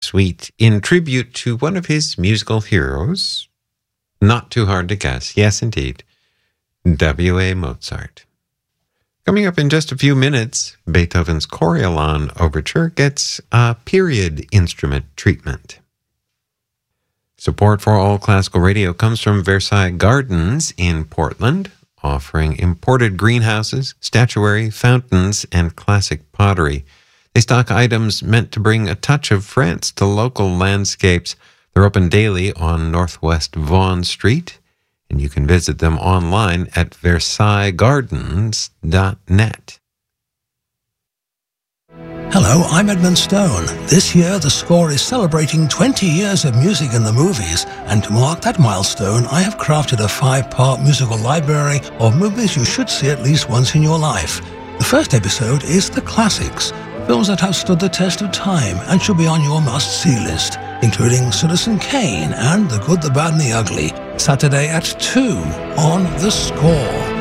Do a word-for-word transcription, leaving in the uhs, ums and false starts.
suite in tribute to one of his musical heroes. Not too hard to guess. Yes, indeed. W A. Mozart. Coming up in just a few minutes, Beethoven's Coriolan Overture gets a period instrument treatment. Support for All Classical Radio comes from Versailles Gardens in Portland, offering imported greenhouses, statuary, fountains, and classic pottery. They stock items meant to bring a touch of France to local landscapes. They're open daily on Northwest Vaughan Street, and you can visit them online at versailles gardens dot net. Hello, I'm Edmund Stone. This year, The Score is celebrating twenty years of music in the movies, and to mark that milestone, I have crafted a five-part musical library of movies you should see at least once in your life. The first episode is The Classics, films that have stood the test of time and should be on your must-see list, including Citizen Kane and The Good, the Bad and the Ugly, Saturday at two on The Score.